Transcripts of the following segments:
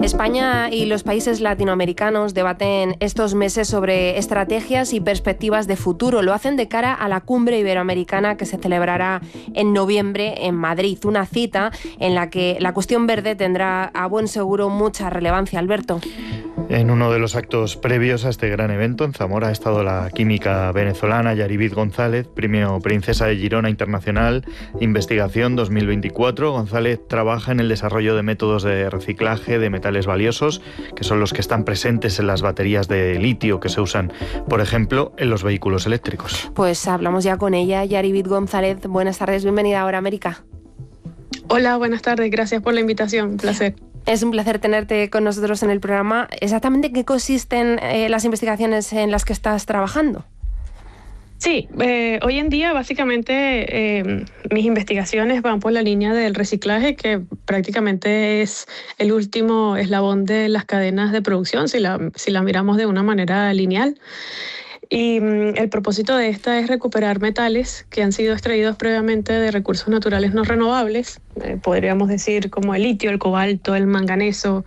España y los países latinoamericanos debaten estos meses sobre estrategias y perspectivas de futuro. Lo hacen de cara a la cumbre iberoamericana que se celebrará en noviembre en Madrid. Una cita en la que la cuestión verde tendrá a buen seguro mucha relevancia. Alberto. En uno de los actos previos a este gran evento, en Zamora, ha estado la química venezolana Yaribit González, premio Princesa de Girona Internacional, Investigación 2024. González trabaja en el desarrollo de métodos de reciclaje de metales valiosos, que son los que están presentes en las baterías de litio que se usan, por ejemplo, en los vehículos eléctricos. Pues hablamos ya con ella. Yaribit González, buenas tardes, bienvenida a Hora América. Hola, buenas tardes, gracias por la invitación, un placer. Es un placer tenerte con nosotros en el programa. ¿Exactamente en qué consisten las investigaciones en las que estás trabajando? Sí, hoy en día básicamente mis investigaciones van por la línea del reciclaje, que prácticamente es el último eslabón de las cadenas de producción, si la miramos de una manera lineal. Y el propósito de esta es recuperar metales que han sido extraídos previamente de recursos naturales no renovables, podríamos decir como el litio, el cobalto, el manganeso,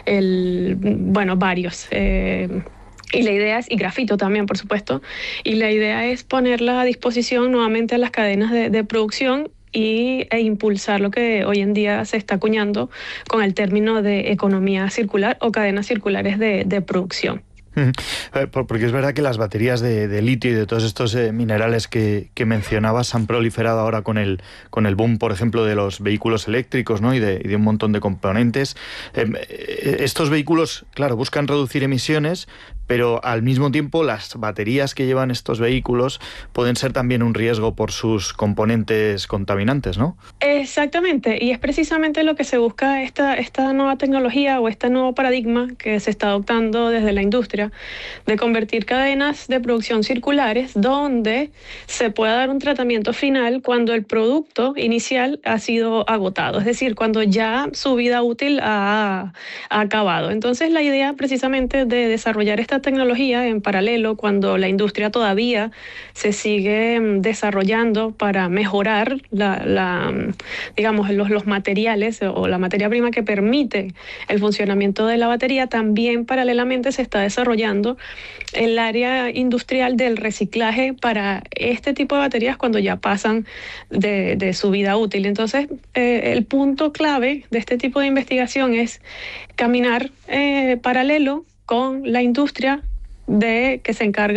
varios. Y la idea es, y grafito también, por supuesto, y la idea es ponerla a disposición nuevamente a las cadenas de producción e impulsar lo que hoy en día se está acuñando con el término de economía circular o cadenas circulares de producción. Porque es verdad que las baterías de litio y de todos estos minerales que mencionabas han proliferado ahora con el boom, por ejemplo, de los vehículos eléctricos, ¿no? y de un montón de componentes. Estos vehículos, claro, buscan reducir emisiones, pero al mismo tiempo las baterías que llevan estos vehículos pueden ser también un riesgo por sus componentes contaminantes, ¿no? Exactamente, y es precisamente lo que se busca esta nueva tecnología o este nuevo paradigma que se está adoptando desde la industria, de convertir cadenas de producción circulares donde se pueda dar un tratamiento final cuando el producto inicial ha sido agotado, es decir, cuando ya su vida útil ha acabado. Entonces la idea precisamente de desarrollar esta tecnología en paralelo, cuando la industria todavía se sigue desarrollando para mejorar los materiales o la materia prima que permite el funcionamiento de la batería, también paralelamente se está desarrollando el área industrial del reciclaje para este tipo de baterías cuando ya pasan de su vida útil. Entonces, el punto clave de este tipo de investigación es caminar paralelo con la industria que se encarga